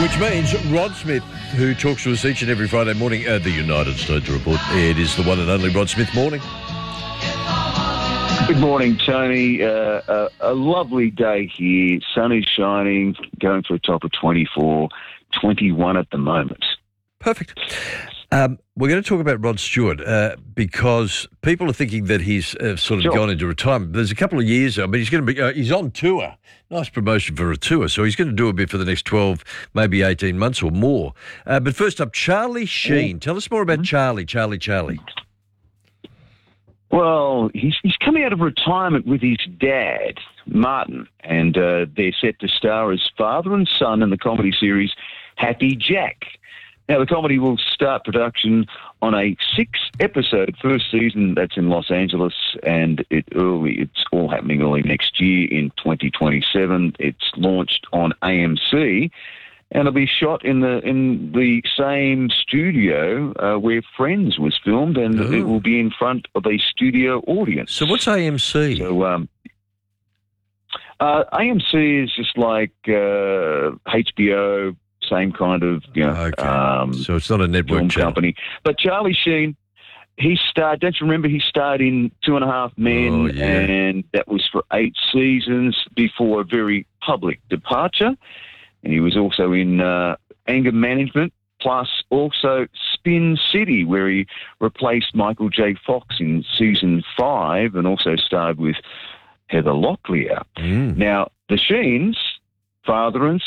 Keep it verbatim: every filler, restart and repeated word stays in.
Which means Rod Smith, who talks to us each and every Friday morning, uh, the United States Report. It is the one and only Rod Smith morning. Good morning, Tony. Uh, a, a lovely day here. Sun is shining, going for a top of twenty-four, twenty-one at the moment. Perfect. Um, we're going to talk about Rod Stewart uh, because people are thinking that he's uh, sort of Sure. gone into retirement. There's a couple of years, I mean, he's going to be, uh, he's on tour. Nice promotion for a tour. So he's going to do a bit for the next twelve, maybe eighteen months or more. Uh, but first up, Charlie Sheen. Tell us more about Charlie, Charlie, Charlie. Well, he's, he's coming out of retirement with his dad, Martin, and uh, they're set to star as father and son in the comedy series Happy Jack. Now, the comedy will start production on a six-episode first season that's in Los Angeles, and it early it's all happening early next year in twenty twenty-seven. It's launched on A M C, and it'll be shot in the in the same studio uh, where Friends was filmed, and Oh. it will be in front of a studio audience. So what's A M C? So, um, uh, A M C is just like uh, H B O. Same kind of, you know, Okay. um, So it's not a network film channel. company. But Charlie Sheen, he starred, don't you remember, he starred in Two and a Half Men, Oh, yeah. and that was for eight seasons before a very public departure. And he was also in uh, Anger Management, plus also Spin City, where he replaced Michael J. Fox in season five and also starred with Heather Locklear. Mm. Now, the Sheens, father and